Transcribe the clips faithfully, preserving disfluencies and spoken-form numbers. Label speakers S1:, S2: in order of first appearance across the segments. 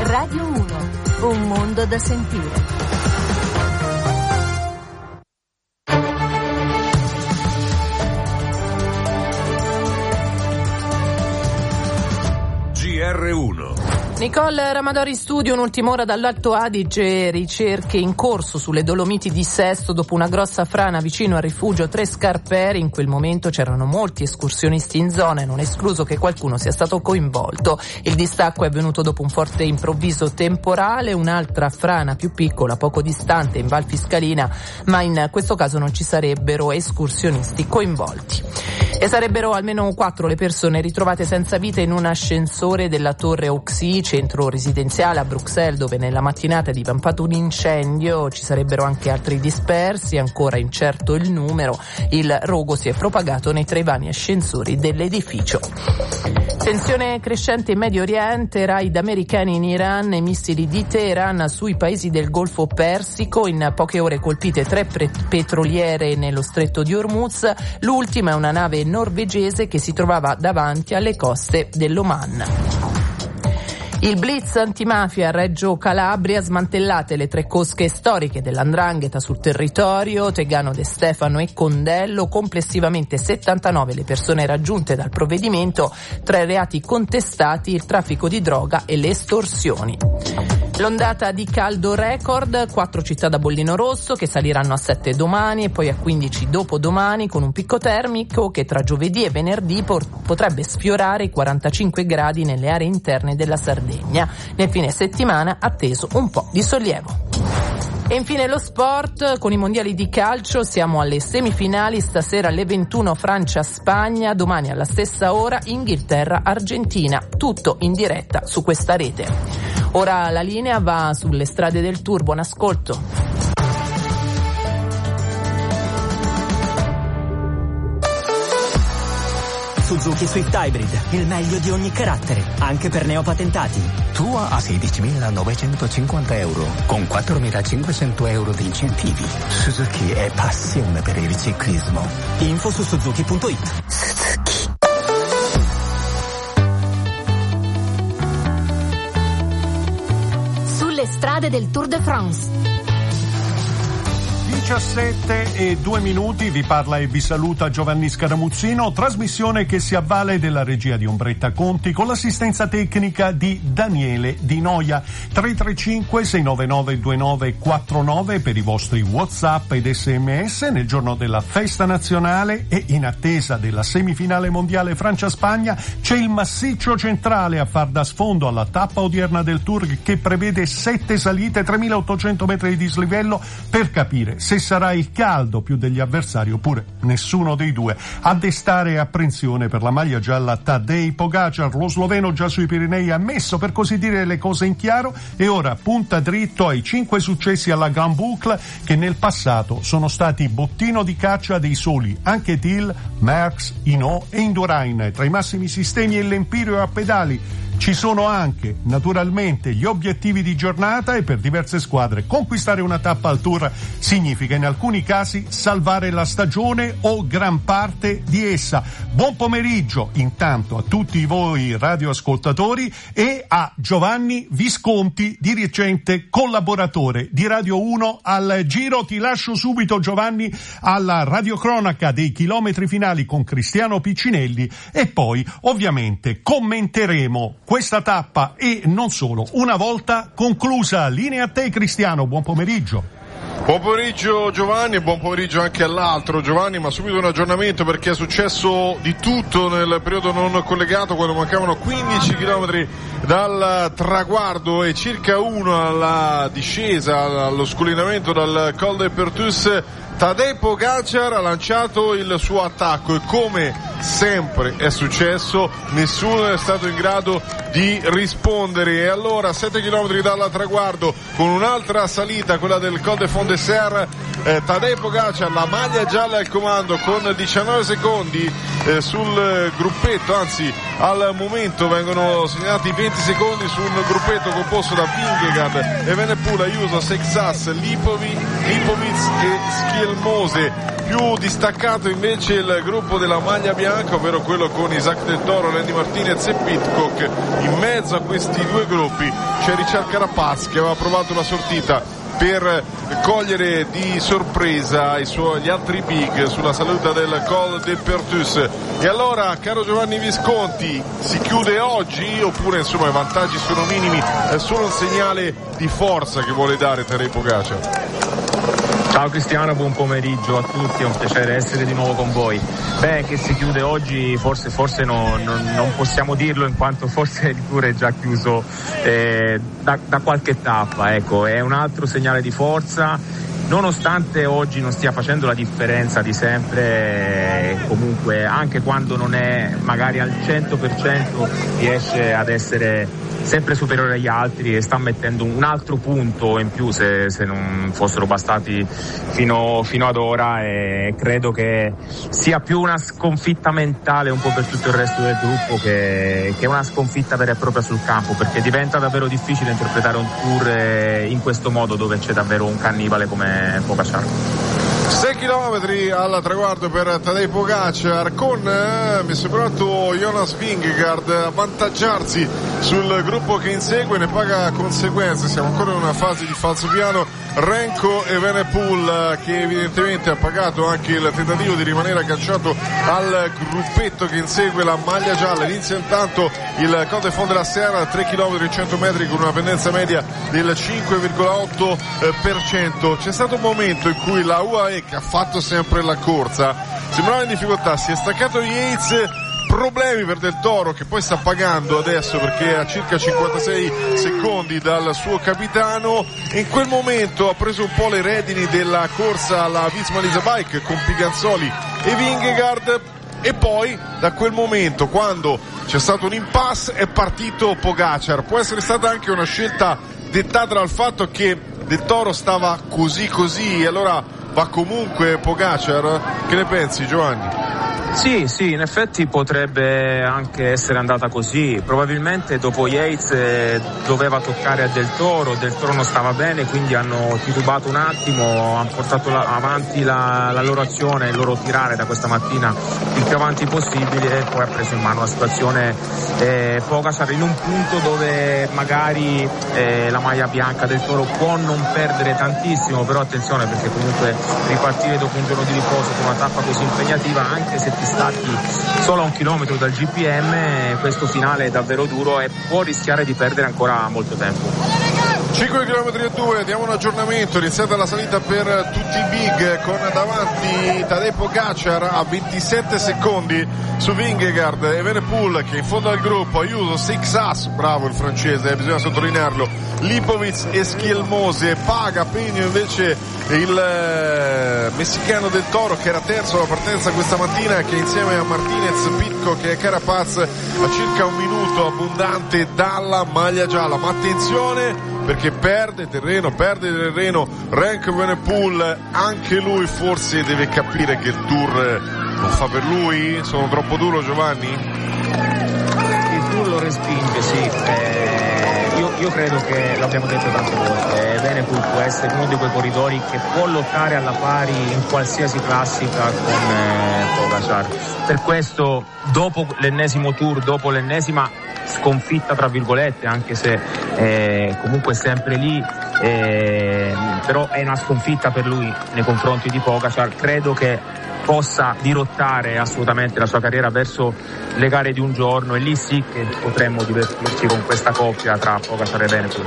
S1: Radio uno, un mondo da sentire.
S2: G R uno.
S3: Nicole Ramadori studio, un'ultima ora dall'Alto Adige, ricerche in corso sulle Dolomiti di Sesto dopo una grossa frana vicino al rifugio Tre Scarperi. In quel momento c'erano molti escursionisti in zona e non è escluso che qualcuno sia stato coinvolto. Il distacco è avvenuto dopo un forte improvviso temporale, un'altra frana più piccola poco distante in Val Fiscalina, ma in questo caso non ci sarebbero escursionisti coinvolti. E sarebbero almeno quattro le persone ritrovate senza vita in un ascensore della Torre Auxy, centro residenziale a Bruxelles, dove nella mattinata è divampato un incendio. Ci sarebbero anche altri dispersi, ancora incerto il numero. Il rogo si è propagato nei tre vani ascensori dell'edificio. Tensione crescente in Medio Oriente, raid americani in Iran e missili di Teheran sui paesi del Golfo Persico. In poche ore colpite tre pre- petroliere nello stretto di Hormuz. L'ultima è una nave norvegese che si trovava davanti alle coste dell'Oman. Il blitz antimafia a Reggio Calabria, smantellate le tre cosche storiche dell'Andrangheta sul territorio, Tegano De Stefano e Condello, complessivamente settantanove le persone raggiunte dal provvedimento, tra i reati contestati il traffico di droga e le estorsioni. L'ondata di caldo record, quattro città da bollino rosso che saliranno a sette domani e poi a quindici dopodomani, con un picco termico che tra giovedì e venerdì por- potrebbe sfiorare i quarantacinque gradi nelle aree interne della Sardegna. Nel fine settimana atteso un po' di sollievo. E infine lo sport, con i mondiali di calcio siamo alle semifinali, stasera alle ventuno Francia-Spagna, domani alla stessa ora Inghilterra-Argentina, tutto in diretta su questa rete. Ora la linea va sulle strade del Tour, buon ascolto.
S4: Suzuki Swift Hybrid, il meglio di ogni carattere, anche per neopatentati.
S5: Tua a sedicimilanovecentoscinquanta euro, con quattromilacinquecento euro di incentivi. Suzuki è passione per il ciclismo.
S4: Info su suzuki punto it.
S5: Suzuki.
S1: Sulle strade del Tour de France.
S6: diciassette e due minuti, vi parla e vi saluta Giovanni Scaramuzzino, trasmissione che si avvale della regia di Ombretta Conti con l'assistenza tecnica di Daniele Di Noia. Tre tre cinque sei nove nove due nove quattro nove per i vostri WhatsApp ed sms nel giorno della festa nazionale, e in attesa della semifinale mondiale Francia-Spagna c'è il massiccio centrale a far da sfondo alla tappa odierna del Tour, che prevede sette salite, tremilaottocento metri di dislivello, per capire se sarà il caldo più degli avversari oppure nessuno dei due. A destare apprensione per la maglia gialla Tadej Pogačar, lo sloveno già sui Pirenei ha messo per così dire le cose in chiaro e ora punta dritto ai cinque successi alla Grand Boucle che nel passato sono stati bottino di caccia dei soli anche Thiel, Merckx, Hinault e Indurain. Tra i massimi sistemi e l'Empirio a pedali ci sono anche, naturalmente, gli obiettivi di giornata, e per diverse squadre conquistare una tappa al Tour significa in alcuni casi salvare la stagione o gran parte di essa. Buon pomeriggio intanto a tutti voi radioascoltatori e a Giovanni Visconti, dirigente collaboratore di Radio uno al Giro. Ti lascio subito, Giovanni, alla radiocronaca dei chilometri finali con Cristiano Piccinelli e poi ovviamente commenteremo questa tappa e non solo, una volta conclusa. Linea a te, Cristiano, buon pomeriggio.
S7: Buon pomeriggio Giovanni e buon pomeriggio anche all'altro Giovanni, ma subito un aggiornamento perché è successo di tutto nel periodo non collegato, quando mancavano quindici chilometri dal traguardo e circa uno alla discesa, allo scollinamento dal Col de Pertus. Tadej Pogačar ha lanciato il suo attacco e, come sempre è successo, nessuno è stato in grado di rispondere, e allora sette chilometri dal traguardo, con un'altra salita, quella del Col de Fond-de-Serre, eh, Tadej Pogačar, la maglia gialla al comando, con diciannove secondi eh, sul gruppetto, anzi al momento vengono segnati venti secondi su un gruppetto composto da Vingegaard, Evenepoel, Ayuso, Sexas, Lipovic, Lipovic e Schielmose. Più distaccato invece il gruppo della maglia bianca bianca, ovvero quello con Isaac Del Toro, Lenny Martinez e Pidcock. In mezzo a questi due gruppi c'è Richard Carapaz, che aveva provato la sortita per cogliere di sorpresa i suoi, gli altri big sulla salita del Col de Pertus. E allora, caro Giovanni Visconti, si chiude oggi oppure insomma i vantaggi sono minimi, è solo un segnale di forza che vuole dare Tadej Pogačar?
S2: Ciao Cristiano, buon pomeriggio a tutti, è un piacere essere di nuovo con voi. Beh, che si chiude oggi forse, forse no, non, non possiamo dirlo, in quanto forse il tour è già chiuso eh, da, da qualche tappa, ecco, è un altro segnale di forza. Nonostante oggi non stia facendo la differenza di sempre, eh, comunque anche quando non è magari al cento per cento riesce ad essere sempre superiore agli altri e sta mettendo un altro punto in più se, se non fossero bastati fino, fino ad ora, e credo che sia più una sconfitta mentale un po' per tutto il resto del gruppo che, che una sconfitta vera e propria sul campo, perché diventa davvero difficile interpretare un tour in questo modo dove c'è davvero un cannibale come Pogačar.
S7: sei chilometri al traguardo per Tadej Pogačar, con eh, mi è sembrato Jonas Vingegaard avvantaggiarsi sul gruppo che insegue, ne paga conseguenze. Siamo ancora in una fase di falso piano. Renko e Evenepoel, che evidentemente ha pagato anche il tentativo di rimanere agganciato al gruppetto che insegue la maglia gialla. Inizia intanto il Col de Fond de la Serra, tre chilometri e cento metri con una pendenza media del cinque virgola otto per cento. C'è stato un momento in cui la U A E, che ha fatto sempre la corsa, sembrava in difficoltà, si è staccato Yates. Problemi per Del Toro, che poi sta pagando adesso perché è a circa cinquantasei secondi dal suo capitano, e in quel momento ha preso un po' le redini della corsa alla Visma Lease Bike con Piganzoli e Vingegaard, e poi da quel momento, quando c'è stato un impasse, è partito Pogačar. Può essere stata anche una scelta dettata dal fatto che Del Toro stava così così, e allora va comunque Pogačar. Che ne pensi, Giovanni?
S2: Sì, sì, in effetti potrebbe anche essere andata così. Probabilmente dopo Yates eh, doveva toccare a Del Toro, Del Toro non stava bene, quindi hanno titubato un attimo, hanno portato la, avanti la, la loro azione, il loro tirare da questa mattina il più avanti possibile, e poi ha preso in mano la situazione eh, Pogačar in un punto dove magari eh, la maglia bianca Del Toro può non perdere tantissimo, però attenzione, perché comunque ripartire dopo un giorno di riposo con una tappa così impegnativa, anche se ti stacchi solo a un chilometro dal G P M, questo finale è davvero duro e può rischiare di perdere ancora molto tempo.
S7: cinque chilometri e due, diamo un aggiornamento. Iniziata la salita per tutti i big, con davanti Tadej Pogačar a ventisette secondi su Vingegaard, Evenepoel che è in fondo al gruppo, Ayuso, Seixas, bravo il francese, eh, bisogna sottolinearlo, Lipovic e Schielmose, paga Pegno invece il eh, messicano Del Toro, che era terzo alla partenza questa mattina, che insieme a Martinez, Pidcock e Carapaz a circa un minuto abbondante dalla maglia gialla. Ma attenzione, perché perde terreno, perde terreno Renko Evenepoel, anche lui forse deve capire che il Tour non fa per lui. Sono troppo duro, Giovanni?
S2: Il Tour lo respinge, sì. Eh, io, io credo che, l'abbiamo detto tante volte, Evenepoel può essere uno di quei corridori che può lottare alla pari in qualsiasi classica con eh, Pogačar. Per questo, dopo l'ennesimo Tour, dopo l'ennesima sconfitta tra virgolette, anche se eh, comunque è sempre lì, eh, però è una sconfitta per lui nei confronti di Pogačar, credo che possa dirottare assolutamente la sua carriera verso le gare di un giorno, e lì sì che potremmo divertirci con questa coppia tra Pogačar e Evenepoel.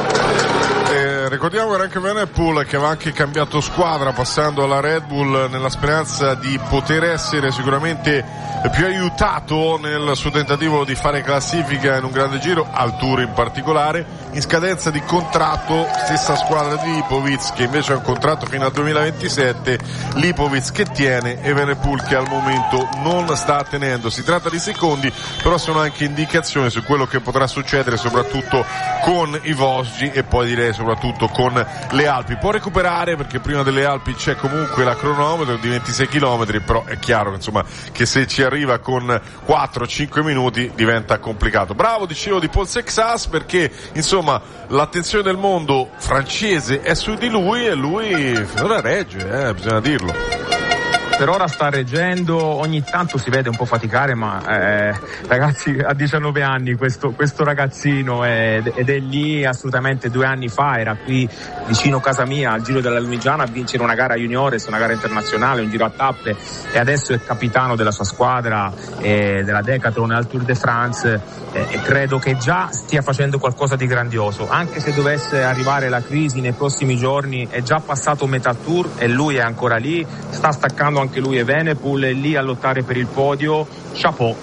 S7: Eh, ricordiamo che anche Evenepoel, che aveva anche cambiato squadra passando alla Red Bull nella speranza di poter essere sicuramente più aiutato nel suo tentativo di fare classifica in un grande giro, al Tour in particolare, in scadenza di contratto, stessa squadra di Lipovic, che invece ha un contratto fino al duemilaventisette, Lipovic che tiene, Evenepoel che al momento non sta tenendo. Si tratta di secondi, però sono anche indicazioni su quello che potrà succedere, soprattutto con i Vosgi e poi direi soprattutto con le Alpi. Può recuperare, perché prima delle Alpi c'è comunque la cronometro di ventisei chilometri, però è chiaro insomma che se ci arriva con quattro cinque minuti diventa complicato. Bravo, dicevo, di Paul Seixas, perché insomma l'attenzione del mondo francese è su di lui, e lui finora regge, eh, bisogna dirlo.
S2: per ora sta reggendo, ogni tanto si vede un po' faticare, ma eh, ragazzi, a diciannove anni questo, questo ragazzino è, ed è lì assolutamente. Due anni fa era qui vicino casa mia al Giro della Lunigiana a vincere una gara juniores, una gara internazionale, un giro a tappe, e adesso è capitano della sua squadra, eh, della Decathlon al Tour de France, eh, e credo che già stia facendo qualcosa di grandioso, anche se dovesse arrivare la crisi nei prossimi giorni. È già passato metà tour e lui è ancora lì, sta staccando anche lui Evenepoel, è lì a lottare per il podio. Chapeau.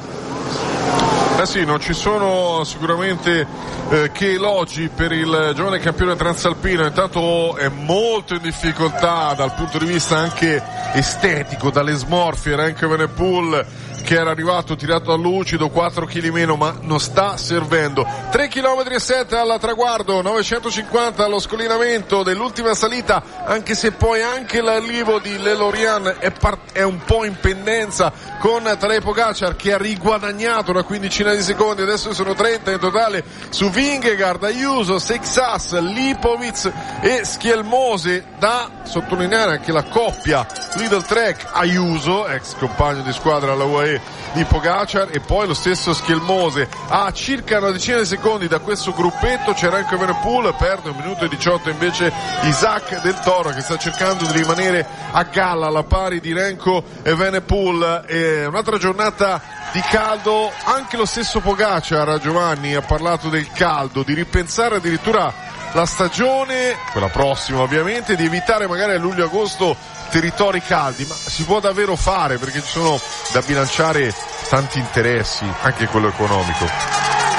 S7: Eh sì, non ci sono sicuramente eh, che elogi per il giovane campione transalpino. Intanto è molto in difficoltà dal punto di vista anche estetico, dalle smorfie. Remco Evenepoel, che era arrivato tirato a lucido, quattro chili meno, ma non sta servendo. tre chilometri e sette al traguardo, novecentocinquanta allo scollinamento dell'ultima salita, anche se poi anche l'arrivo di Lelorian è, part- è un po' in pendenza, con Tadej Pogacar che ha riguadagnato una quindicina di secondi. Adesso sono trenta in totale su Vingegaard, Ayuso, Seixas, Lipovic e Schielmose. Da sottolineare anche la coppia Lidl Trek Ayuso, ex compagno di squadra alla U A E di Pogacar, e poi lo stesso Schielmose. A circa una decina di secondi da questo gruppetto c'è Remco Evenepoel, perde un minuto e diciotto invece Isaac Del Toro, che sta cercando di rimanere a galla alla pari di Remco Evenepoel. E un'altra giornata di caldo, anche lo stesso Pogacar, Giovanni, ha parlato del caldo, di ripensare addirittura la stagione, quella prossima ovviamente, di evitare magari a luglio-agosto territori caldi, ma si può davvero fare, perché ci sono da bilanciare tanti interessi, anche quello economico.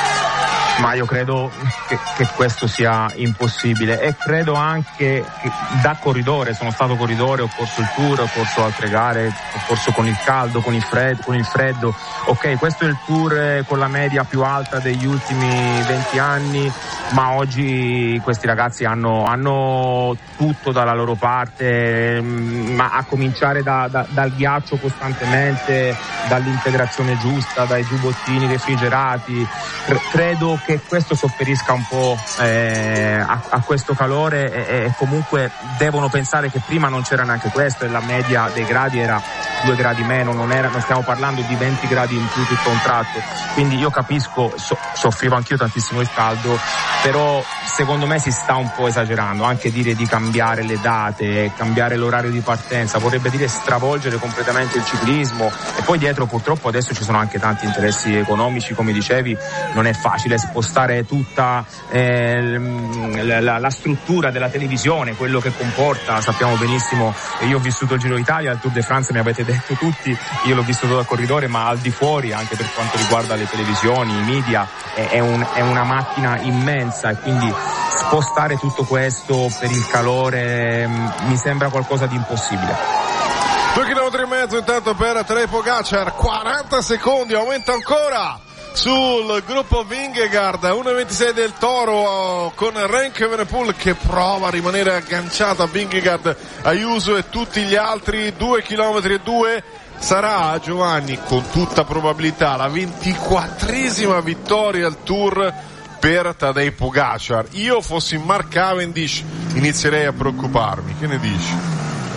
S2: Ma io credo che, che questo sia impossibile, e credo anche che da corridore, sono stato corridore, ho corso il Tour, ho corso altre gare, ho corso con il caldo, con il freddo, con il freddo. Ok, questo è il Tour con la media più alta degli ultimi venti anni, ma oggi questi ragazzi hanno, hanno tutto dalla loro parte, ma a cominciare da, da, dal ghiaccio costantemente, dall'integrazione giusta, dai giubbottini refrigerati. Credo che che questo sopperisca un po' eh, a, a questo calore, e, e comunque devono pensare che prima non c'era neanche questo, e la media dei gradi era due gradi meno, non, era, non stiamo parlando di venti gradi in più tutto un tratto. Quindi io capisco, so, soffrivo anch'io tantissimo il caldo, però secondo me si sta un po' esagerando. Anche dire di cambiare le date, cambiare l'orario di partenza, vorrebbe dire stravolgere completamente il ciclismo, e poi dietro purtroppo adesso ci sono anche tanti interessi economici, come dicevi, non è facile spostare tutta eh, la, la struttura della televisione, quello che comporta. Sappiamo benissimo, io ho vissuto il Giro d'Italia, il Tour de France mi avete detto tutti, io l'ho vissuto da corridore, ma al di fuori, anche per quanto riguarda le televisioni, i media, è, è, un, è una macchina immensa, e quindi spostare tutto questo per il calore mh, mi sembra qualcosa di impossibile.
S7: Due chilometri e mezzo intanto per Tadej Pogacar, quaranta secondi, aumenta ancora sul gruppo Vingegaard, uno e ventisei del Toro, con Remco Evenepoel che prova a rimanere agganciato a Vingegaard, Ayuso e tutti gli altri. Due chilometri e due. Sarà, Giovanni, con tutta probabilità la ventiquattresima vittoria al Tour per Tadej Pogacar. Io fossi Mark Cavendish inizierei a preoccuparmi, che ne dici?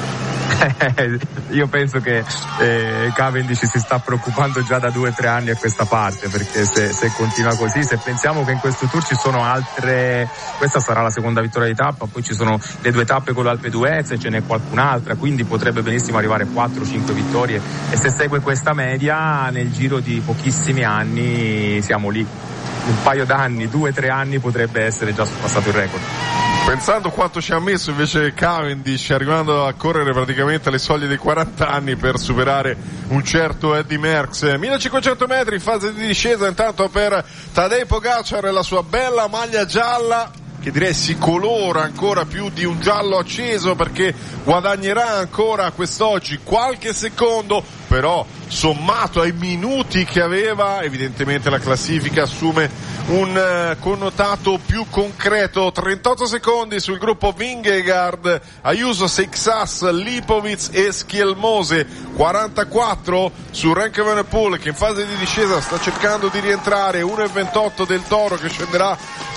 S2: Io penso che eh, Cavendish si sta preoccupando già da due o tre anni a questa parte, perché se, se continua così, se pensiamo che in questo tour ci sono altre, questa sarà la seconda vittoria di tappa, poi ci sono le due tappe con l'Alpe d'Huez e ce n'è qualcun'altra, quindi potrebbe benissimo arrivare a quattro cinque vittorie, e se segue questa media nel giro di pochissimi anni siamo lì, un paio d'anni, due o tre anni potrebbe essere già passato il record.
S7: Pensando quanto ci ha messo invece Cavendish, arrivando a correre praticamente alle soglie dei quaranta anni per superare un certo Eddy Merckx. millecinquecento metri in fase di discesa intanto per Tadej Pogacar e la sua bella maglia gialla, che direi si colora ancora più di un giallo acceso, perché guadagnerà ancora quest'oggi qualche secondo, però sommato ai minuti che aveva evidentemente la classifica assume un uh, connotato più concreto. Trentotto secondi sul gruppo Vingegaard, Ayuso, Seixas, Lipovic e Schielmose, quarantaquattro su Remco Evenepoel che in fase di discesa sta cercando di rientrare, uno e ventotto del Toro che scenderà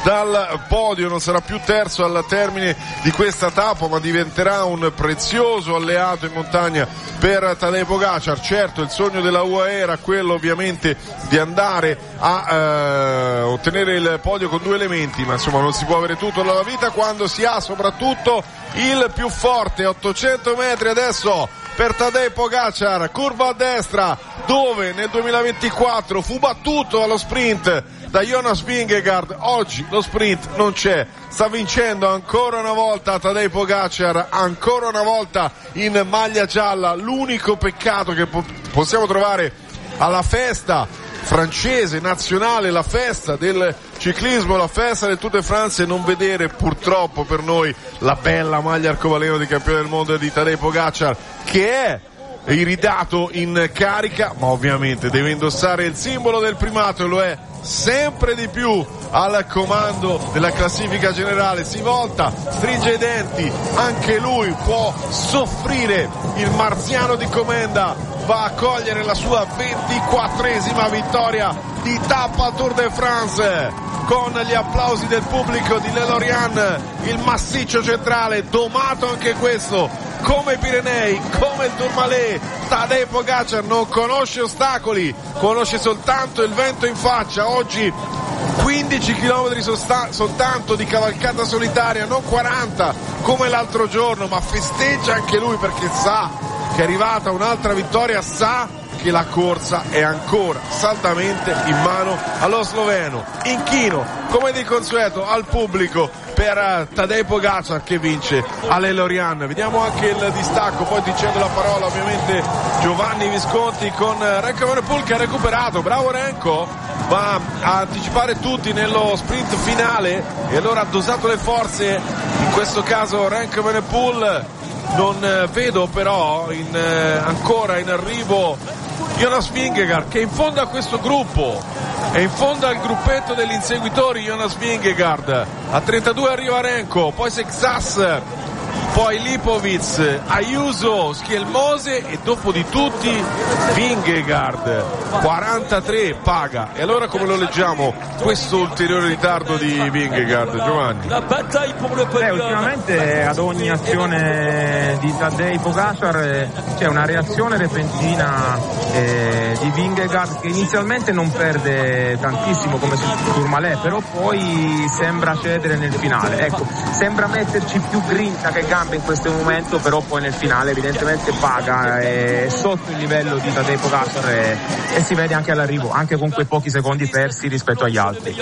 S7: dal podio, non sarà più terzo al termine di questa tappa, ma diventerà un prezioso alleato in montagna per Tadej Pogačar. Certo, il sogno della U A E era quello ovviamente di andare a eh, ottenere il podio con due elementi, ma insomma non si può avere tutto nella vita quando si ha soprattutto il più forte. Ottocento metri adesso per Tadej Pogačar, curva a destra, dove nel duemilaventiquattro fu battuto allo sprint da Jonas Vingegaard. Oggi lo sprint non c'è, sta vincendo ancora una volta Tadej Pogačar, ancora una volta in maglia gialla. L'unico peccato che po- possiamo trovare alla festa francese nazionale, la festa del ciclismo, la festa del Tour de France, e non vedere purtroppo per noi la bella maglia arcobaleno di campione del mondo di Tadej Pogačar, che è iridato in carica, ma ovviamente deve indossare il simbolo del primato, e lo è sempre di più al comando della classifica generale. Si volta, stringe i denti, anche lui può soffrire. Il marziano di Comenda va a cogliere la sua ventiquattresima vittoria di tappa Tour de France, con gli applausi del pubblico di Le Lorient. Il massiccio centrale domato anche questo, come i Pirenei, come il Tourmalet. Tadej Pogačar non conosce ostacoli, conosce soltanto il vento in faccia. Oggi quindici chilometri sosta- soltanto di cavalcata solitaria, non quaranta come l'altro giorno, ma festeggia anche lui perché sa che è arrivata un'altra vittoria, sa che la corsa è ancora saldamente in mano allo sloveno. Inchino, come di consueto, al pubblico per Tadej Pogačar che vince alle Lorient. Vediamo anche il distacco, poi dicendo la parola ovviamente Giovanni Visconti con Remco Evenepoel che ha recuperato. Bravo Remco, va a anticipare tutti nello sprint finale e allora ha dosato le forze, in questo caso Remco Evenepoel. Non vedo però in, eh, ancora in arrivo Jonas Vingegaard, che è in fondo a questo gruppo, è in fondo al gruppetto degli inseguitori. Jonas Vingegaard a trentadue arriva Remco, poi Sexas, poi Lipovic, Ayuso, Schielmose e dopo di tutti Vingegaard. Quarantatré paga. E allora come lo leggiamo questo ulteriore ritardo di Vingegaard, Giovanni?
S2: Beh, ultimamente ad ogni azione di Tadej Pogačar c'è una reazione repentina eh, di Vingegaard, che inizialmente non perde tantissimo come sul Tourmalet, però poi sembra cedere nel finale. Ecco, sembra metterci più grinta che gambe in questo momento, però poi nel finale evidentemente paga, è sotto il livello di Tadej Pogačar e, e si vede anche all'arrivo, anche con quei pochi secondi persi rispetto agli altri.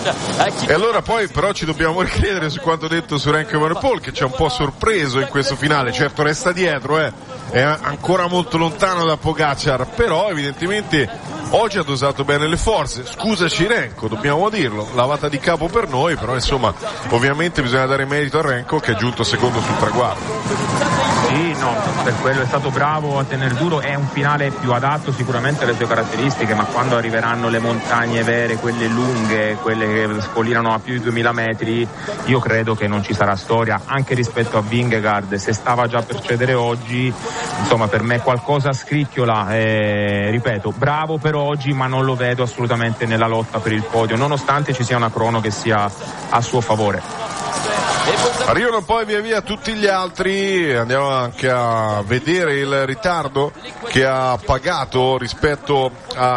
S7: E allora poi però ci dobbiamo ricredere su quanto detto su Remco Evenepoel, che ci ha un po' sorpreso in questo finale. Certo resta dietro, eh. è ancora molto lontano da Pogačar, però evidentemente oggi ha dosato bene le forze. Scusaci Remco, dobbiamo dirlo, lavata di capo per noi, però insomma ovviamente bisogna dare merito a Remco che è giunto secondo sul traguardo.
S2: Sì, no, per quello è stato bravo a tener duro, è un finale più adatto sicuramente alle sue caratteristiche, ma quando arriveranno le montagne vere, quelle lunghe, quelle che scollinano a più di duemila metri, io credo che non ci sarà storia, anche rispetto a Vingegaard. Se stava già per cedere oggi, insomma per me qualcosa scricchiola, eh, ripeto, bravo per oggi, ma non lo vedo assolutamente nella lotta per il podio, nonostante ci sia una crono che sia a suo favore.
S7: Arrivano poi via via tutti gli altri, andiamo anche a vedere il ritardo che ha pagato rispetto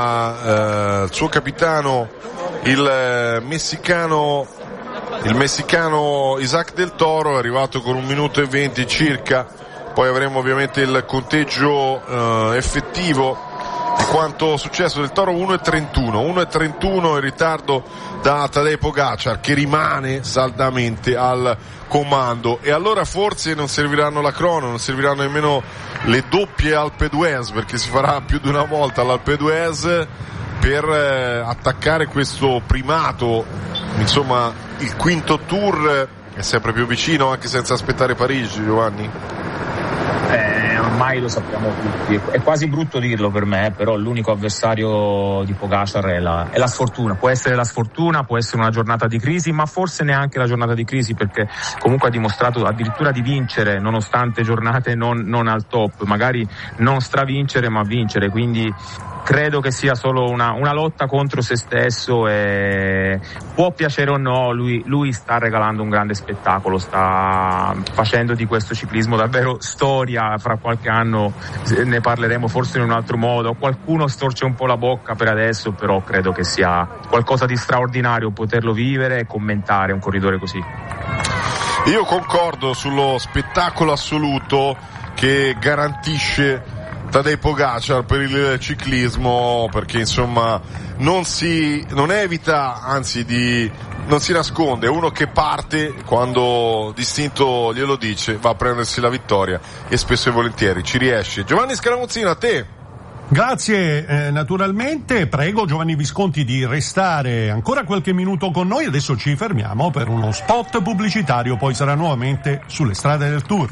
S7: al eh, suo capitano, il eh, messicano il messicano Isaac Del Toro, è arrivato con un minuto e venti circa. Poi avremo ovviamente il conteggio eh, effettivo di quanto successo. Del Toro uno e trentuno in ritardo da Tadej Pogačar, che rimane saldamente al comando. E allora forse non serviranno la crono, non serviranno nemmeno le doppie Alpe d'Huez, perché si farà più di una volta l'Alpe d'Huez per eh, attaccare questo primato. Insomma, il quinto Tour è sempre più vicino, anche senza aspettare Parigi, Giovanni.
S2: Eh, ormai lo sappiamo tutti, è quasi brutto dirlo per me, però l'unico avversario di Pogačar è la, è la sfortuna, può essere la sfortuna, può essere una giornata di crisi, ma forse neanche la giornata di crisi, perché comunque ha dimostrato addirittura di vincere nonostante giornate non, non al top, magari non stravincere ma vincere, quindi credo che sia solo una, una lotta contro se stesso e può piacere o no, lui, lui sta regalando un grande spettacolo, sta facendo di questo ciclismo davvero storia. Fra qualche anno ne parleremo forse in un altro modo, qualcuno storce un po' la bocca per adesso, però credo che sia qualcosa di straordinario poterlo vivere e commentare un corridore così.
S7: Io concordo sullo spettacolo assoluto che garantisce Tadej Pogačar per il ciclismo, perché insomma non si non evita, anzi di non si nasconde, è uno che parte quando distinto glielo dice, va a prendersi la vittoria e spesso e volentieri ci riesce. Giovanni Scaramuzzino, a te.
S6: Grazie, eh, naturalmente prego Giovanni Visconti di restare ancora qualche minuto con noi, adesso ci fermiamo per uno spot pubblicitario, poi sarà nuovamente sulle strade del Tour.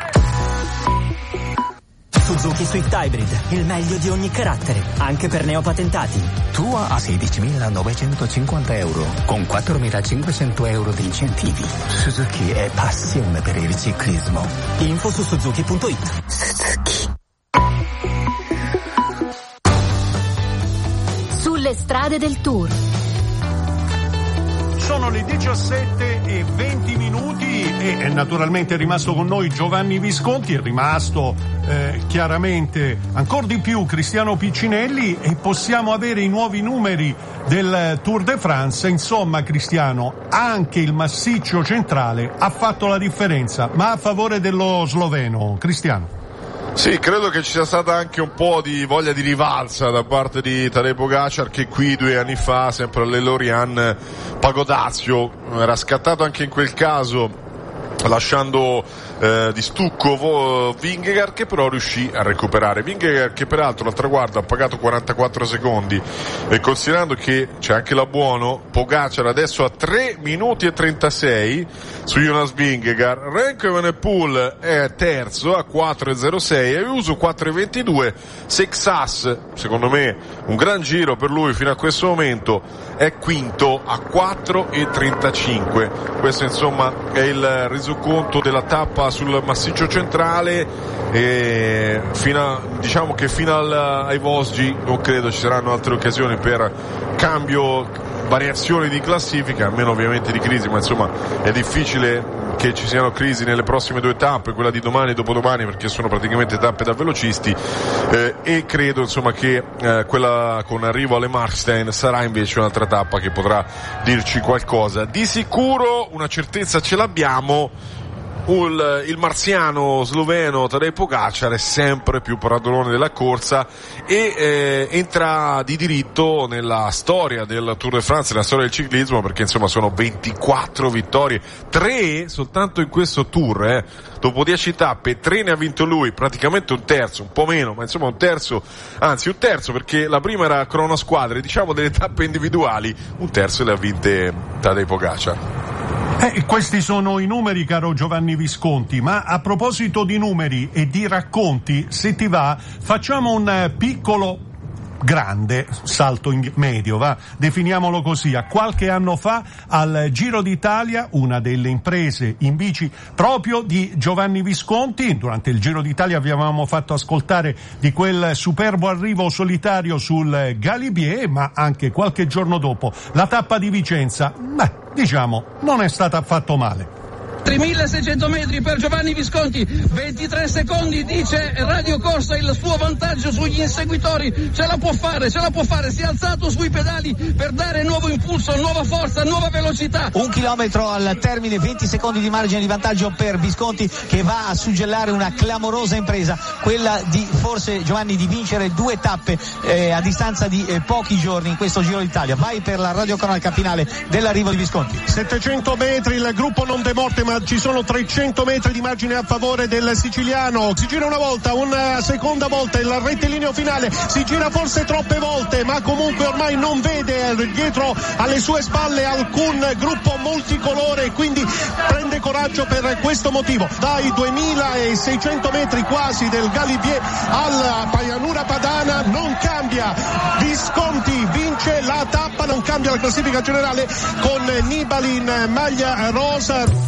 S4: Suzuki Swift Hybrid, il meglio di ogni carattere, anche per neopatentati.
S5: Tua a sedicimilanovecentoscinquanta euro, con quattromilacinquecento euro di incentivi. Suzuki è passione per il ciclismo.
S4: Info su suzuki punto it.
S1: Suzuki. Sulle strade del Tour.
S6: Sono le diciassette e venti minuti e è naturalmente rimasto con noi Giovanni Visconti, è rimasto eh, chiaramente ancora di più Cristiano Piccinelli e possiamo avere i nuovi numeri del Tour de France. Insomma, Cristiano, anche il massiccio centrale ha fatto la differenza, ma a favore dello sloveno. Cristiano.
S7: Sì, credo che ci sia stata anche un po' di voglia di rivalsa da parte di Tadej Pogačar, che qui due anni fa, sempre all'Elorian, pagò dazio, era scattato anche in quel caso lasciando eh, di stucco Vingegaard, che però riuscì a recuperare. Vingegaard che peraltro al traguardo ha pagato quarantaquattro secondi, e considerando che c'è anche l'abbuono, Pogačar adesso a tre minuti e trentasei su Jonas Vingegaard. Remco Evenepoel è terzo a quattro e zero sei, Ayuso quattro e ventidue, Sexas, secondo me un gran giro per lui fino a questo momento, è quinto a quattro e trentacinque. Questo insomma è il resoconto della tappa sul massiccio centrale, e fino a, diciamo che fino al, ai Vosgi non credo ci saranno altre occasioni per cambio, variazioni di classifica, almeno ovviamente di crisi, ma insomma è difficile che ci siano crisi nelle prossime due tappe, quella di domani e dopodomani, perché sono praticamente tappe da velocisti, eh, e credo insomma che eh, quella con arrivo alle Markstein sarà invece un'altra tappa che potrà dirci qualcosa. Di sicuro una certezza ce l'abbiamo: Il, il marziano sloveno Tadej Pogačar è sempre più padrone della corsa e eh, entra di diritto nella storia del Tour de France, nella storia del ciclismo, perché insomma sono ventiquattro vittorie, tre soltanto in questo Tour, eh. Dopo dieci tappe, tre ne ha vinto lui, praticamente un terzo, un po' meno, ma insomma un terzo, anzi un terzo, perché la prima era cronosquadre, diciamo delle tappe individuali, un terzo le ha vinte Tadej Pogačar.
S6: Eh, questi sono i numeri, caro Giovanni Visconti, ma a proposito di numeri e di racconti, se ti va, facciamo un piccolo grande salto in medio, va, definiamolo così. A qualche anno fa al Giro d'Italia, una delle imprese in bici proprio di Giovanni Visconti, durante il Giro d'Italia avevamo fatto ascoltare di quel superbo arrivo solitario sul Galibier, ma anche qualche giorno dopo la tappa di Vicenza, beh, diciamo, non è stata affatto male.
S8: tremilaseicento metri per Giovanni Visconti, ventitré secondi, dice Radio Corsa, il suo vantaggio sugli inseguitori, ce la può fare, ce la può fare, si è alzato sui pedali per dare nuovo impulso, nuova forza, nuova velocità.
S9: Un chilometro al termine, venti secondi di margine di vantaggio per Visconti, che va a suggellare una clamorosa impresa, quella di forse Giovanni di vincere due tappe eh, a distanza di eh, pochi giorni in questo Giro d'Italia. Vai per la radiocronaca finale dell'arrivo di Visconti.
S6: settecento metri, il gruppo non de morte ma ma ci sono trecento metri di margine a favore del siciliano. Si gira una volta, una seconda volta, il rettilineo finale, si gira forse troppe volte, ma comunque ormai non vede dietro alle sue spalle alcun gruppo multicolore, quindi prende coraggio per questo motivo. Dai duemilaseicento metri quasi del Galibier alla pianura padana non cambia, Visconti vince la tappa, non cambia la classifica generale con Nibali in maglia rosa.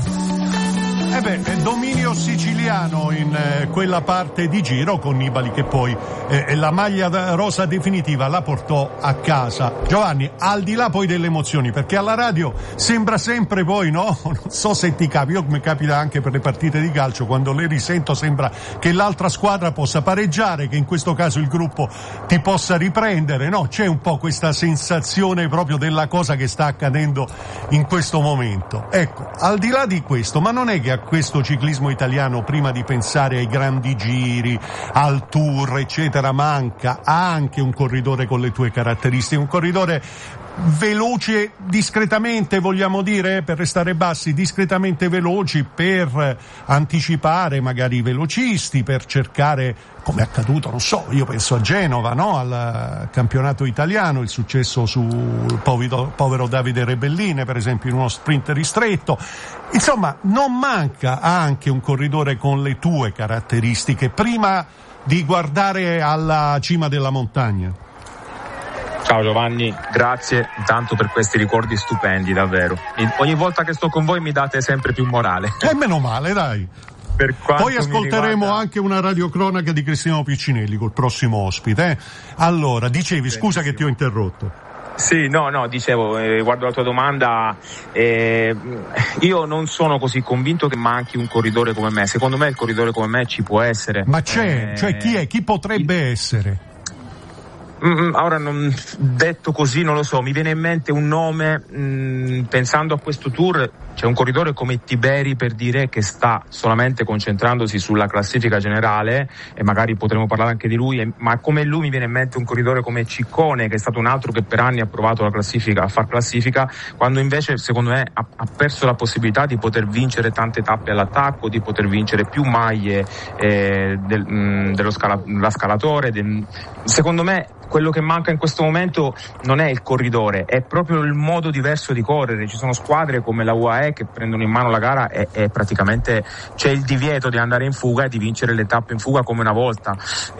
S6: Eh beh, dominio siciliano in eh, quella parte di giro, con Nibali che poi eh, la maglia rosa definitiva la portò a casa. Giovanni, al di là poi delle emozioni, perché alla radio sembra sempre poi, no? Non so se ti capita, mi capita anche per le partite di calcio, quando le risento sembra che l'altra squadra possa pareggiare, che in questo caso il gruppo ti possa riprendere, no? C'è un po' questa sensazione proprio della cosa che sta accadendo in questo momento. Ecco, al di là di questo, ma non è che a questo ciclismo italiano, prima di pensare ai grandi giri, al Tour, eccetera, manca anche un corridore con le tue caratteristiche, un corridore veloce discretamente, vogliamo dire, per restare bassi, discretamente veloci, per anticipare magari i velocisti, per cercare, come è accaduto, non so, io penso a Genova, no? Al campionato italiano, il successo sul povero, povero Davide Rebelline, per esempio, in uno sprint ristretto. Insomma, non manca anche un corridore con le tue caratteristiche, prima di guardare alla cima della montagna.
S2: Ciao Giovanni, grazie intanto per questi ricordi stupendi, davvero. Ogni volta che sto con voi mi date sempre più morale.
S6: E meno male, dai.
S2: Per
S6: Poi ascolteremo
S2: riguarda...
S6: anche una radiocronaca di Cristiano Piccinelli col prossimo ospite. Eh? Allora, dicevi, Benissimo. Scusa che ti ho interrotto.
S2: Sì, no, no, dicevo, eh, riguardo alla tua domanda, eh, io non sono così convinto che manchi un corridore come me. Secondo me il corridore come me ci può essere.
S6: Ma c'è,
S2: eh,
S6: cioè chi è? Chi potrebbe il... essere?
S2: Mm, ora non detto così, non lo so, mi viene in mente un nome, mm, pensando a questo tour, c'è un corridore come Tiberi, per dire, che sta solamente concentrandosi sulla classifica generale, e magari potremo parlare anche di lui, ma come lui mi viene in mente un corridore come Ciccone, che è stato un altro che per anni ha provato la classifica, a far classifica, quando invece secondo me ha, ha perso la possibilità di poter vincere tante tappe all'attacco, di poter vincere più maglie eh, del, mh, dello scala, la scalatore. Del, secondo me quello che manca in questo momento non è il corridore, è proprio il modo diverso di correre. Ci sono squadre come la U A E che prendono in mano la gara e, e praticamente c'è il divieto di andare in fuga e di vincere le tappe in fuga come una volta.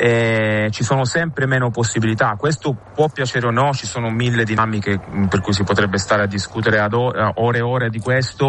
S2: E ci sono sempre meno possibilità. Questo può piacere o no, ci sono mille dinamiche per cui si potrebbe stare a discutere ad ore e ore di questo,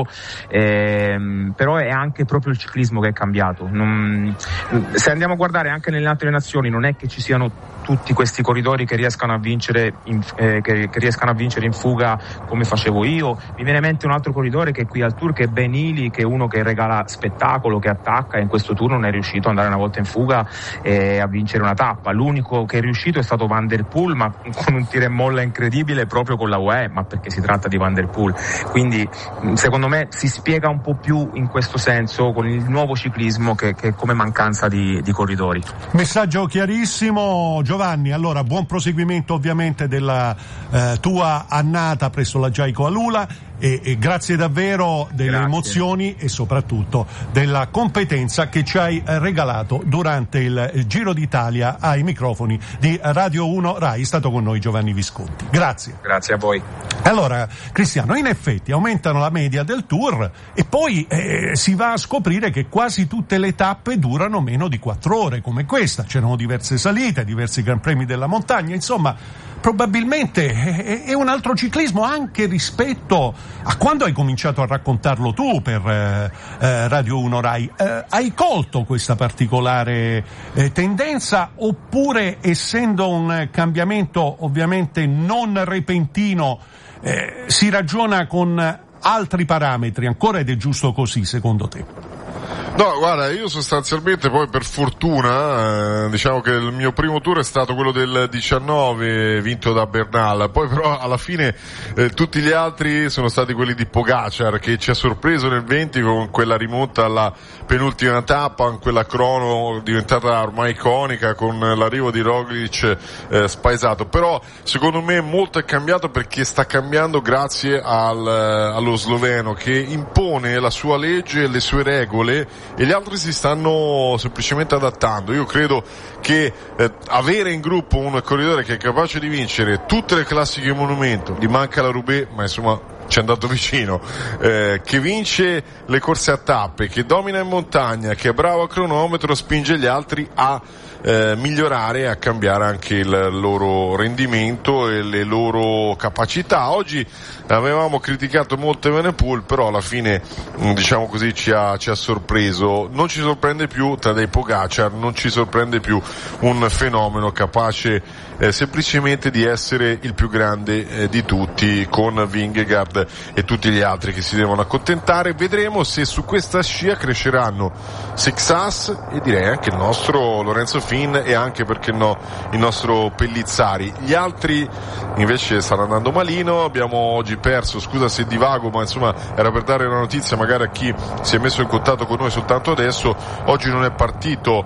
S2: e, però è anche proprio il ciclismo che è cambiato. Non, se andiamo a guardare anche nelle altre nazioni, non è che ci siano tutti questi corridori che riescano a vincere in, eh, che, che riescano a vincere in fuga come facevo io. Mi viene in mente un altro corridore che è qui al Tour, che è Benili, che è uno che regala spettacolo, che attacca, e in questo Tour non è riuscito ad andare una volta in fuga e a vincere una tappa. L'unico che è riuscito è stato Van der Poel, ma con un tiro e molla incredibile proprio con la U A E, ma perché si tratta di Van der Poel. Quindi secondo me si spiega un po' più in questo senso con il nuovo ciclismo che, che come mancanza di, di corridori.
S6: Messaggio chiarissimo, Giovanni. Allora, buon proseguimento ovviamente della eh, tua annata presso la Giaico Alula, e, e grazie davvero delle grazie. emozioni e soprattutto della competenza che ci hai regalato durante il, il Giro d'Italia ai microfoni di Radio uno Rai. È stato con noi Giovanni Visconti. Grazie.
S2: Grazie a voi.
S6: Allora, Cristiano, in effetti aumentano la media del Tour e poi eh, si va a scoprire che quasi tutte le tappe durano meno di quattro ore, come questa. C'erano diverse salite, diversi Gran Premi della montagna, insomma, probabilmente è, è un altro ciclismo anche rispetto a quando hai cominciato a raccontarlo tu per eh, eh, Radio uno Rai. Eh, hai colto questa particolare eh, tendenza, oppure, essendo un cambiamento ovviamente non repentino, eh, si ragiona con altri parametri ancora, ed è giusto così secondo te?
S7: No, guarda, io sostanzialmente poi per fortuna, eh, diciamo che il mio primo tour è stato quello del diciannove, vinto da Bernal, poi però alla fine eh, tutti gli altri sono stati quelli di Pogacar, che ci ha sorpreso nel venti con quella rimonta alla penultima tappa, in quella crono diventata ormai iconica con l'arrivo di Roglic eh, spaesato. Però secondo me molto è cambiato, perché sta cambiando grazie al, allo sloveno, che impone la sua legge e le sue regole e gli altri si stanno semplicemente adattando. Io credo che eh, avere in gruppo un corridore che è capace di vincere tutte le classiche monumento, gli manca la Roubaix, ma insomma ci è andato vicino, eh, che vince le corse a tappe, che domina in montagna, che è bravo a cronometro, spinge gli altri a eh, migliorare, a cambiare anche il loro rendimento e le loro capacità. Oggi avevamo criticato molto Evenepoel, però alla fine diciamo così ci ha, ci ha sorpreso. Non ci sorprende più Tadej Pogacar, non ci sorprende più un fenomeno capace eh, semplicemente di essere il più grande eh, di tutti, con Vingegaard e tutti gli altri che si devono accontentare. Vedremo se su questa scia cresceranno Sexas e direi anche il nostro Lorenzo Fin e anche, perché no, il nostro Pellizzari. Gli altri invece stanno andando malino. Abbiamo oggi perso, scusa se divago, ma insomma era per dare una notizia magari a chi si è messo in contatto con noi soltanto adesso. Oggi non è partito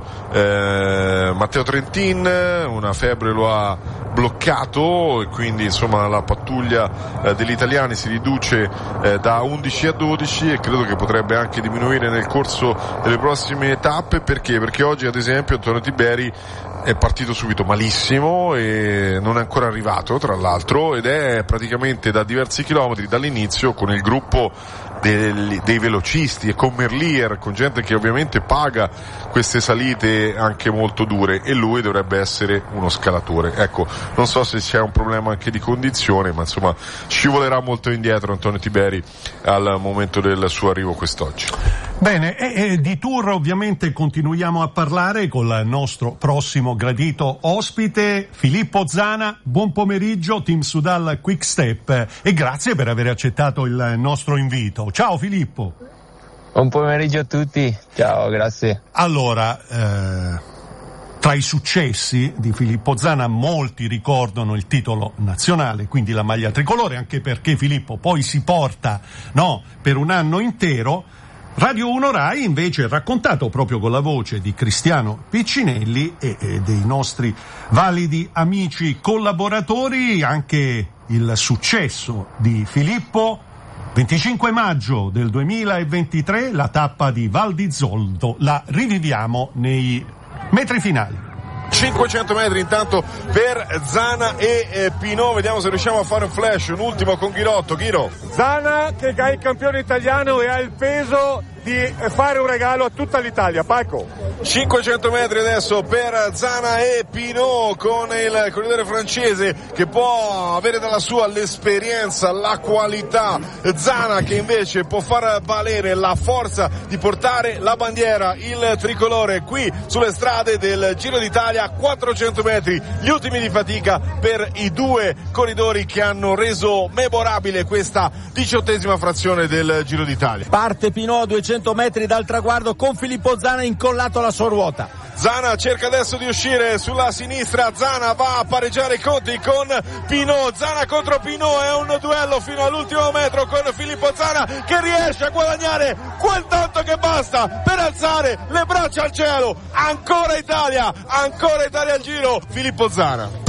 S7: eh, Matteo Trentin, una febbre lo ha bloccato e quindi insomma la pattuglia eh, degli italiani si riduce eh, da undici a dodici e credo che potrebbe anche diminuire nel corso delle prossime tappe. Perché? Perché oggi ad esempio Antonio Tiberi è partito subito malissimo e non è ancora arrivato, tra l'altro, ed è praticamente da diversi chilometri dall'inizio con il gruppo dei, dei velocisti e con Merlier, con gente che ovviamente paga queste salite anche molto dure, e lui dovrebbe essere uno scalatore. Ecco, non so se c'è un problema anche di condizione, ma insomma scivolerà molto indietro Antonio Tiberi al momento del suo arrivo quest'oggi.
S6: Bene, e, e di tour ovviamente continuiamo a parlare con il nostro prossimo gradito ospite, Filippo Zana. Buon pomeriggio, Team Soudal Quick Step, e grazie per aver accettato il nostro invito. Ciao Filippo.
S10: Buon pomeriggio a tutti, ciao, grazie.
S6: Allora, eh, tra i successi di Filippo Zana molti ricordano il titolo nazionale, quindi la maglia tricolore, anche perché Filippo poi si porta, no, per un anno intero. Radio uno Rai invece ha raccontato proprio con la voce di Cristiano Piccinelli e, e dei nostri validi amici collaboratori anche il successo di Filippo. venticinque maggio del duemilaventitré, la tappa di Val di Zoldo, la riviviamo nei metri finali.
S7: cinquecento metri intanto per Zana e eh, Pinot, vediamo se riusciamo a fare un flash, un ultimo con Ghirotto. Ghiro.
S11: Zana che è il campione italiano e ha il peso di fare un regalo a tutta l'Italia. Paco.
S7: cinquecento metri adesso per Zana e Pinot con il corridore francese che può avere dalla sua l'esperienza, la qualità. Zana che invece può far valere la forza di portare la bandiera, il tricolore qui sulle strade del Giro d'Italia. Quattrocento metri, gli ultimi di fatica per i due corridori che hanno reso memorabile questa diciottesima frazione del Giro d'Italia.
S9: Parte Pinot, duecento metri dal traguardo con Filippo Zana incollato alla sua ruota.
S7: Zana cerca adesso di uscire sulla sinistra, Zana va a pareggiare i conti con Pinot, Zana contro Pinot, è un duello fino all'ultimo metro con Filippo Zana che riesce a guadagnare quel tanto che basta per alzare le braccia al cielo. Ancora Italia, ancora Italia al Giro, Filippo Zana.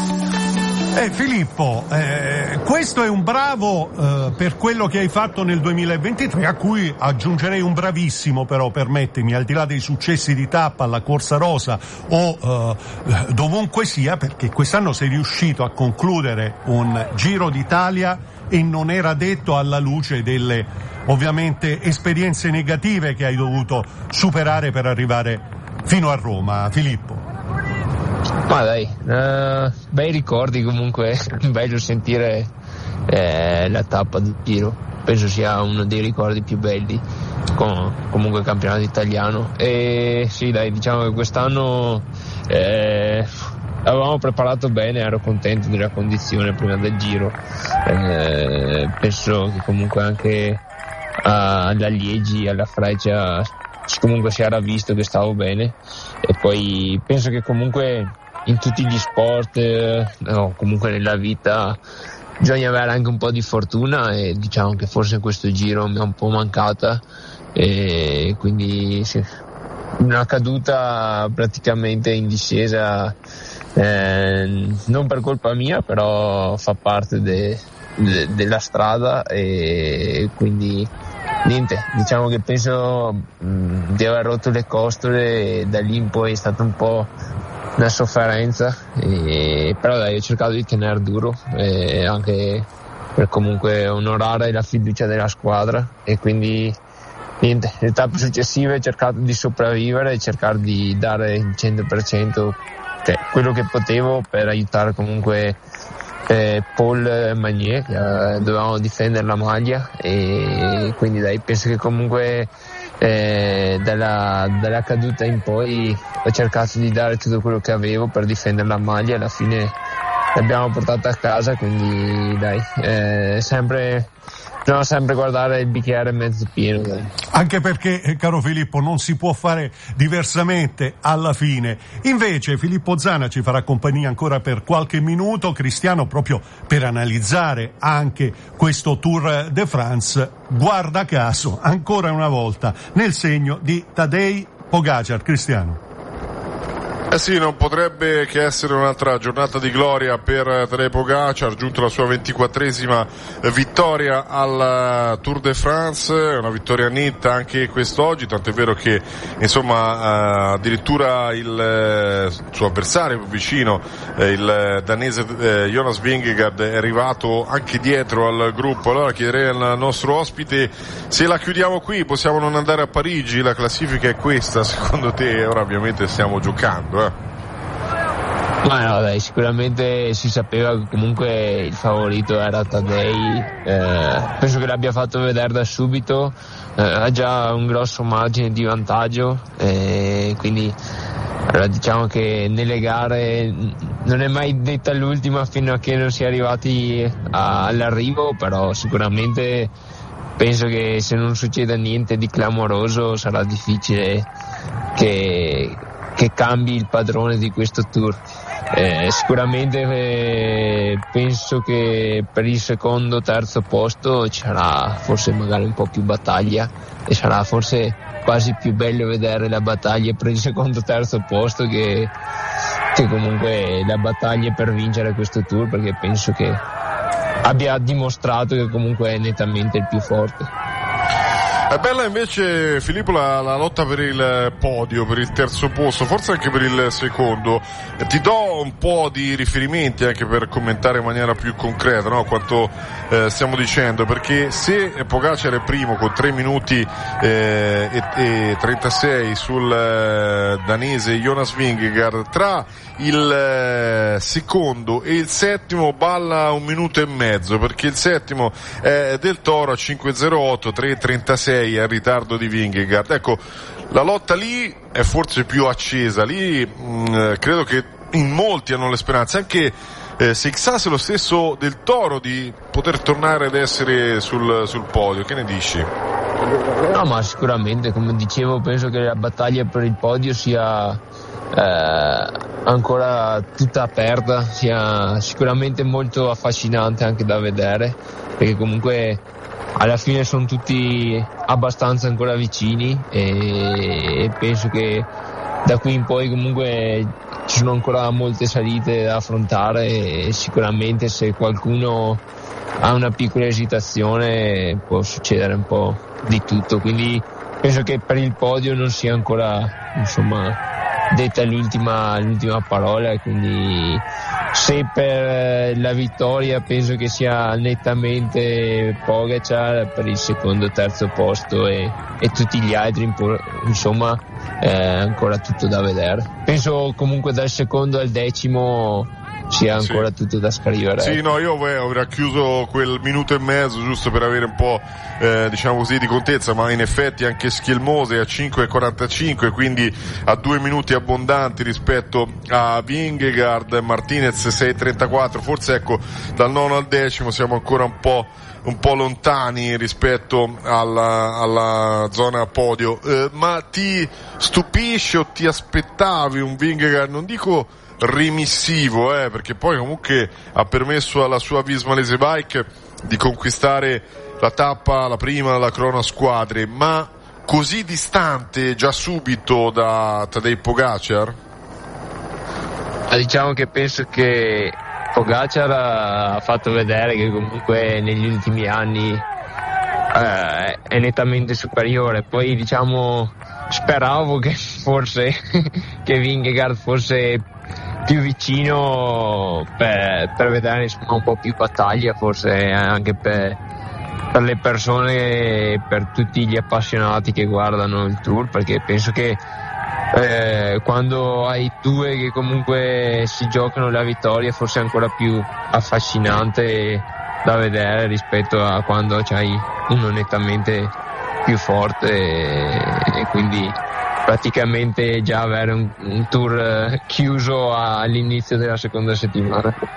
S6: Eh, Filippo, eh, questo è un bravo eh, per quello che hai fatto nel duemilaventitré, a cui aggiungerei un bravissimo, però permettimi, al di là dei successi di tappa alla Corsa Rosa o eh, dovunque sia, perché quest'anno sei riuscito a concludere un Giro d'Italia e non era detto, alla luce delle ovviamente esperienze negative che hai dovuto superare per arrivare fino a Roma. Filippo.
S10: Ma dai, uh, bei ricordi comunque, bello sentire eh, la tappa del Giro, penso sia uno dei ricordi più belli, com- comunque il campionato italiano. E sì dai, diciamo che quest'anno eh, avevamo preparato bene, ero contento della condizione prima del Giro, eh, penso che comunque anche alla Liegi, alla Freccia comunque si era visto che stavo bene. E poi penso che comunque in tutti gli sport, eh, no, comunque nella vita, bisogna avere anche un po' di fortuna, e diciamo che forse in questo giro mi è un po' mancata, e quindi sì, una caduta praticamente in discesa, eh, non per colpa mia, però fa parte de, de, della strada, e quindi niente, diciamo che penso mh, di aver rotto le costole, e da lì in poi è stata un po' una sofferenza, e, però dai, ho cercato di tenere duro, e anche per comunque onorare la fiducia della squadra, e quindi niente, le tappe successive ho cercato di sopravvivere e cercare di dare il cento per cento, cioè, quello che potevo per aiutare comunque eh, Paul Magnier, che eh, dovevamo difendere la maglia, e quindi dai, penso che comunque eh, dalla, dalla caduta in poi ho cercato di dare tutto quello che avevo per difendere la maglia, e alla fine l'abbiamo portata a casa, quindi dai, eh, sempre bisogna sempre guardare il bicchiere mezzo pieno, dai.
S6: Anche perché, caro Filippo, non si può fare diversamente alla fine. Invece Filippo Zana ci farà compagnia ancora per qualche minuto, Cristiano, proprio per analizzare anche questo Tour de France, guarda caso, ancora una volta, nel segno di Tadej Pogačar. Cristiano.
S7: Eh sì, non potrebbe che essere un'altra giornata di gloria per Tadej Pogačar, ha raggiunto la sua ventiquattresima vittoria al Tour de France, una vittoria netta anche quest'oggi, tant'è vero che insomma addirittura il eh, suo avversario più vicino, eh, il danese eh, Jonas Vingegaard, è arrivato anche dietro al gruppo. Allora chiederei al nostro ospite se la chiudiamo qui, possiamo non andare a Parigi, la classifica è questa secondo te? Ora ovviamente stiamo giocando, eh.
S10: Ma no, dai, sicuramente si sapeva che comunque il favorito era Tadej, eh, penso che l'abbia fatto vedere da subito, eh, ha già un grosso margine di vantaggio, eh, quindi allora, diciamo che nelle gare non è mai detta l'ultima fino a che non si è arrivati a, all'arrivo, però sicuramente penso che se non succeda niente di clamoroso sarà difficile che, che cambi il padrone di questo Tour. Eh, sicuramente eh, penso che per il secondo terzo posto ci sarà forse magari un po' più battaglia, e sarà forse quasi più bello vedere la battaglia per il secondo terzo posto che, che comunque la battaglia per vincere questo Tour, perché penso che abbia dimostrato che comunque è nettamente il più forte.
S7: È bella invece, Filippo, la, la lotta per il podio, per il terzo posto, forse anche per il secondo. Ti do un po' di riferimenti anche per commentare in maniera più concreta, no? Quanto eh, stiamo dicendo, perché se Pogačar è primo con tre minuti eh, e, e trentasei sul eh, danese Jonas Vingegaard, tra il eh, secondo e il settimo balla un minuto e mezzo, perché il settimo è Del Toro a cinque zero otto, tre trentasei al ritardo di Vingegaard. Ecco, la lotta lì è forse più accesa, lì mh, credo che in molti hanno le speranze, anche eh, se chissà lo stesso Del Toro, di poter tornare ad essere sul, sul podio. Che ne dici?
S10: No, ma sicuramente, come dicevo, penso che la battaglia per il podio sia eh, ancora tutta aperta, sia sicuramente molto affascinante anche da vedere, perché comunque alla fine sono tutti abbastanza ancora vicini, e penso che da qui in poi comunque ci sono ancora molte salite da affrontare, e sicuramente se qualcuno ha una piccola esitazione può succedere un po' di tutto, quindi penso che per il podio non sia ancora, insomma, detta l'ultima, l'ultima parola, e quindi se per la vittoria penso che sia nettamente Pogačar, per il secondo e terzo posto e, e tutti gli altri, insomma, è ancora tutto da vedere. Penso comunque dal secondo al decimo sia ancora sì. tutto da scrivere.
S7: Sì, no, io avrei racchiuso quel minuto e mezzo giusto per avere un po' eh, diciamo così di contezza, ma in effetti anche Schielmose a cinque e quarantacinque, quindi a due minuti abbondanti rispetto a Vingegaard, Martinez sei e trentaquattro, forse ecco dal nono al decimo siamo ancora un po' un po' lontani rispetto alla, alla zona podio, eh, ma ti stupisce o ti aspettavi un Vingegaard, non dico remissivo, eh, perché poi comunque ha permesso alla sua Visma Lease Bike di conquistare la tappa, la prima, la crono a squadre, ma così distante già subito da Tadej Pogacar?
S10: Diciamo che penso che Pogacar ha fatto vedere che comunque negli ultimi anni eh, è nettamente superiore. Poi diciamo speravo che forse che Vingegaard fosse più vicino per, per vedere insomma un po' più battaglia, forse anche per, per le persone, per tutti gli appassionati che guardano il Tour, perché penso che Eh, quando hai due che comunque si giocano la vittoria forse è ancora più affascinante da vedere rispetto a quando c'hai uno nettamente più forte, e, e quindi praticamente già avere un, un tour chiuso all'inizio della seconda settimana.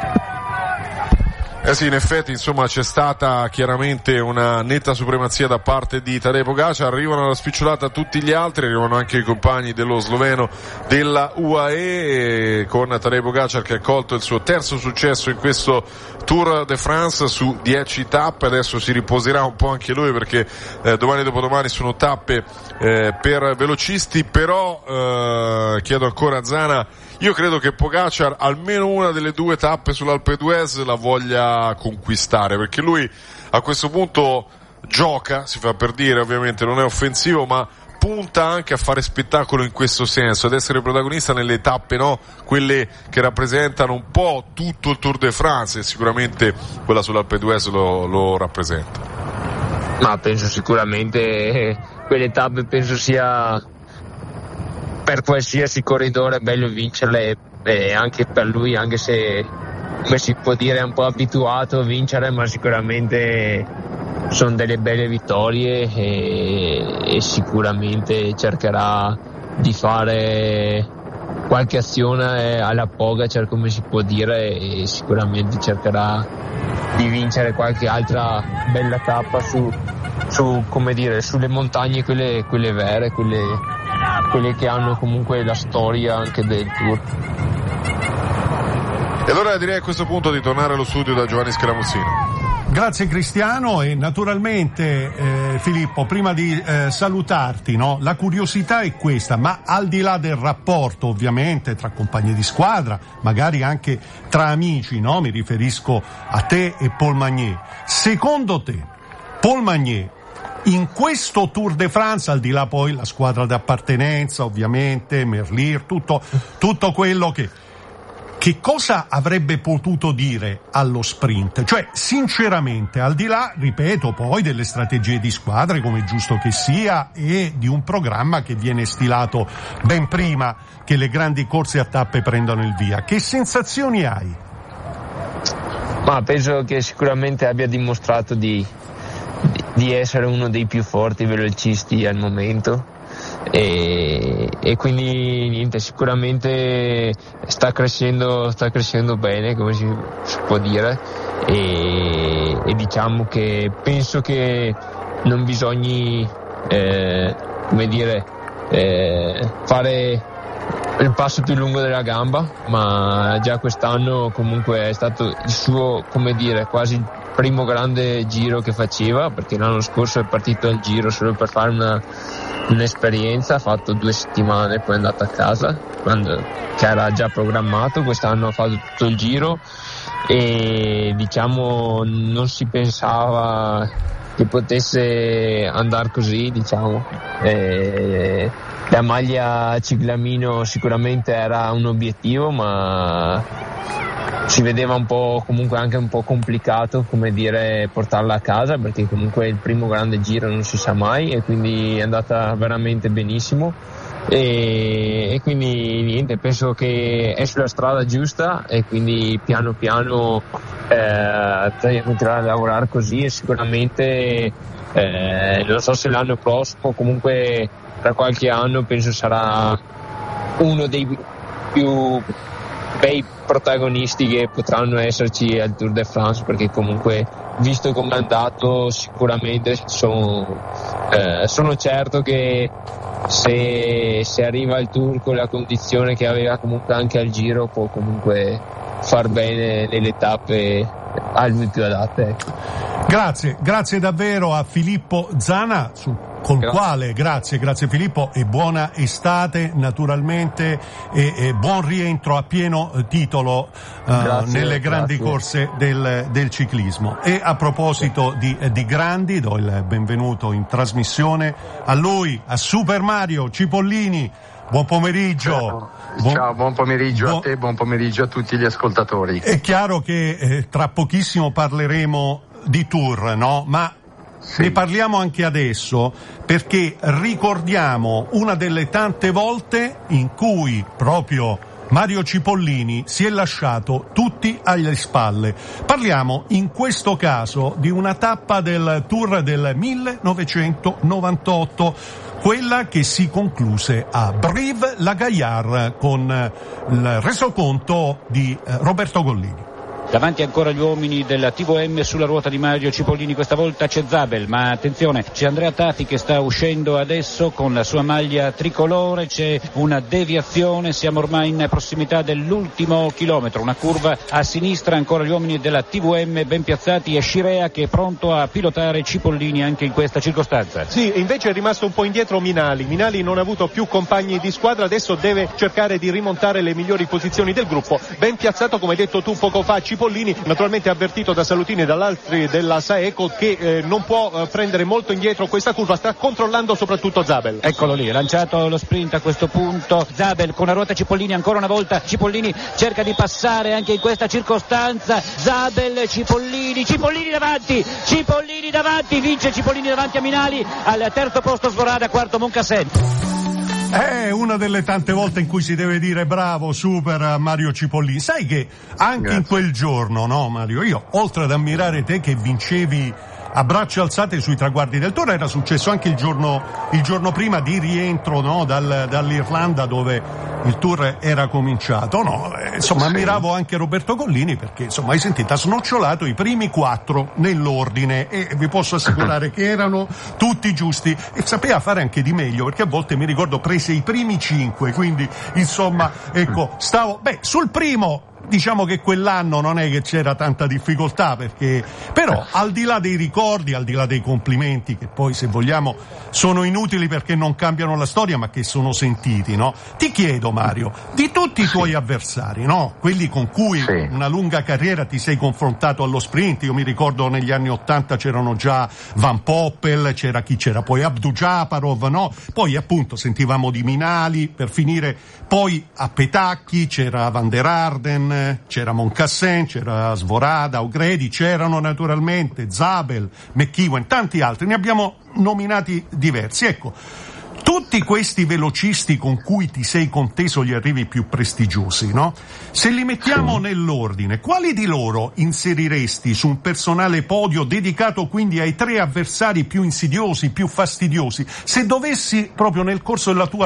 S7: Eh sì, in effetti insomma c'è stata chiaramente una netta supremazia da parte di Tadej Pogacar, arrivano alla spicciolata tutti gli altri, arrivano anche i compagni dello sloveno della U A E, con Tadej Pogacar che ha colto il suo terzo successo in questo Tour de France su dieci tappe. Adesso si riposerà un po' anche lui perché eh, domani e dopodomani sono tappe eh, per velocisti, però eh, chiedo ancora a Zana, io credo che Pogacar almeno una delle due tappe sull'Alpe d'Huez la voglia conquistare, perché lui a questo punto gioca, si fa per dire, ovviamente non è offensivo, ma punta anche a fare spettacolo in questo senso, ad essere protagonista nelle tappe, no? Quelle che rappresentano un po' tutto il Tour de France, e sicuramente quella sull'Alpe d'Huez lo, lo rappresenta.
S10: Ma penso sicuramente eh, quelle tappe penso sia per qualsiasi corridore è bello vincerle, e anche per lui, anche se come si può dire è un po' abituato a vincere, ma sicuramente sono delle belle vittorie, e, e sicuramente cercherà di fare qualche azione alla Pogacar, come si può dire, e sicuramente cercherà di vincere qualche altra bella tappa su, su come dire, sulle montagne, quelle, quelle vere, quelle quelle che hanno comunque la storia anche del Tour.
S7: E allora direi a questo punto di tornare allo studio da Giovanni Scaramuzzino.
S6: Grazie Cristiano, e naturalmente eh, Filippo, prima di eh, salutarti, no, la curiosità è questa, ma al di là del rapporto ovviamente tra compagni di squadra, magari anche tra amici, no, mi riferisco a te e Paul Magnier, secondo te Paul Magnier in questo Tour de France, al di là poi la squadra d'appartenenza ovviamente, Merlier, tutto, tutto quello che che cosa avrebbe potuto dire allo sprint? Cioè, sinceramente, al di là, ripeto, poi delle strategie di squadra, come è giusto che sia, e di un programma che viene stilato ben prima che le grandi corse a tappe prendano il via, che sensazioni hai?
S10: Ma penso che sicuramente abbia dimostrato di, di, di essere uno dei più forti velocisti al momento. E, e quindi niente, sicuramente sta crescendo sta crescendo bene, come si, si può dire, e, e diciamo che penso che non bisogni eh, come dire eh, fare il passo più lungo della gamba, ma già quest'anno comunque è stato il suo, come dire, quasi il primo grande giro che faceva, perché l'anno scorso è partito al giro solo per fare una un'esperienza, ha fatto due settimane, poi è andato a casa, quando, che era già programmato. Quest'anno ha fatto tutto il giro e diciamo non si pensava che potesse andare così, diciamo. E la maglia ciclamino sicuramente era un obiettivo, ma si vedeva un po', comunque anche un po' complicato, come dire, portarla a casa, perché comunque il primo grande giro non si sa mai, e quindi è andata veramente benissimo. E, e quindi niente, penso che è sulla strada giusta, e quindi piano piano eh, continuare a lavorare così, e sicuramente eh, non so se l'anno prossimo, comunque tra qualche anno penso sarà uno dei più bei protagonisti che potranno esserci al Tour de France, perché comunque visto come è andato, sicuramente sono, eh, sono certo che se, se arriva il Turco la condizione che aveva comunque anche al Giro, può comunque far bene nelle tappe al più adatte.
S6: Grazie, grazie davvero a Filippo Zana, su, col grazie. quale, grazie, grazie Filippo, e buona estate naturalmente, e, e buon rientro a pieno titolo uh, grazie, nelle grandi grazie. corse del, del ciclismo. E a proposito di, di grandi, do il benvenuto in trasmissione a lui, a Super Mario Cipollini. Buon pomeriggio.
S12: Ciao, buon, Ciao, buon pomeriggio buon... a te, buon pomeriggio a tutti gli ascoltatori.
S6: È chiaro che eh, tra pochissimo parleremo di Tour, no? Ma sì. ne parliamo anche adesso perché ricordiamo una delle tante volte in cui proprio Mario Cipollini si è lasciato tutti alle spalle. Parliamo in questo caso di una tappa del Tour del millenovecentonovantotto, quella che si concluse a Brive-la-Gaillarde con il resoconto di Roberto Gollini.
S13: Davanti ancora gli uomini della T V M sulla ruota di Mario Cipollini, questa volta c'è Zabel, ma attenzione, c'è Andrea Tati che sta uscendo adesso con la sua maglia tricolore, c'è una deviazione, siamo ormai in prossimità dell'ultimo chilometro, una curva a sinistra, ancora gli uomini della T V M ben piazzati e Scirea che è pronto a pilotare Cipollini anche in questa circostanza.
S14: Sì, invece è rimasto un po' indietro Minali, Minali non ha avuto più compagni di squadra, adesso deve cercare di rimontare le migliori posizioni del gruppo, ben piazzato come hai detto tu poco fa Cipollini, naturalmente avvertito da Salutini e dall'altri della Saeco che eh, non può eh, prendere molto indietro questa curva, sta controllando soprattutto Zabel.
S13: Eccolo lì, lanciato lo sprint a questo punto, Zabel con la ruota Cipollini ancora una volta, Cipollini cerca di passare anche in questa circostanza, Zabel, Cipollini, Cipollini davanti, Cipollini davanti, vince Cipollini davanti a Minali, al terzo posto Svorada, quarto Moncassin.
S6: È una delle tante volte in cui si deve dire bravo, super Mario Cipollini. Sai che anche Grazie. in quel giorno, no Mario, io oltre ad ammirare te che vincevi a braccia alzate sui traguardi del Tour, era successo anche il giorno, il giorno prima di rientro, no, dal, dall'Irlanda dove il Tour era cominciato, no, eh, insomma sì. ammiravo anche Roberto Gollini perché insomma hai sentito, ha snocciolato i primi quattro nell'ordine e vi posso assicurare che erano tutti giusti e sapeva fare anche di meglio perché a volte mi ricordo prese i primi cinque, quindi insomma ecco stavo, beh sul primo diciamo che quell'anno non è che c'era tanta difficoltà perché però al di là dei ricordi, al di là dei complimenti che poi se vogliamo sono inutili perché non cambiano la storia ma che sono sentiti, no? Ti chiedo Mario, di tutti i tuoi avversari, no? Quelli con cui sì. una lunga carriera ti sei confrontato allo sprint, io mi ricordo negli anni ottanta c'erano già Van Poppel, c'era chi c'era poi Abdujaparov, no? Poi appunto sentivamo di Minali per finire, poi a Petacchi c'era Van der Arden, c'era Moncassin, c'era Svorada, O'Grady, c'erano naturalmente Zabel, McEwen, tanti altri, ne abbiamo nominati diversi. Ecco, tutti questi velocisti con cui ti sei conteso gli arrivi più prestigiosi, no? Se li mettiamo nell'ordine, quali di loro inseriresti su un personale podio dedicato quindi ai tre avversari più insidiosi, più fastidiosi? Se dovessi proprio nel corso della tua